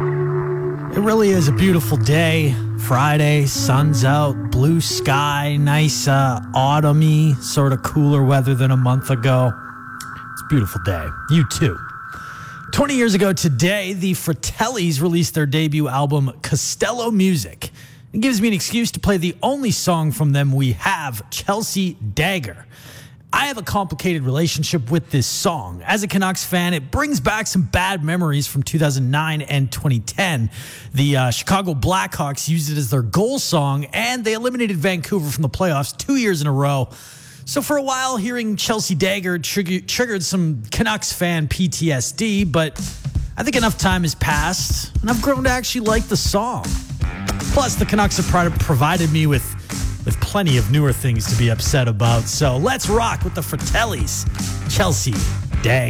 It really is a beautiful day. Friday, sun's out, blue sky, nice autumny, sort of cooler weather than a month ago. It's a beautiful day. You too. 20 years ago today, the Fratellis released their debut album, Costello Music. It gives me an excuse to play the only song from them we have, Chelsea Dagger. I have a complicated relationship with this song. As a Canucks fan, it brings back some bad memories from 2009 and 2010. The Chicago Blackhawks used it as their goal song, and they eliminated Vancouver from the playoffs 2 years in a row. So for a while, hearing Chelsea Dagger triggered some Canucks fan PTSD, but I think enough time has passed, and I've grown to actually like the song. Plus, the Canucks have provided me with plenty of newer things to be upset about. So let's rock with the Fratellis, Chelsea Dagger.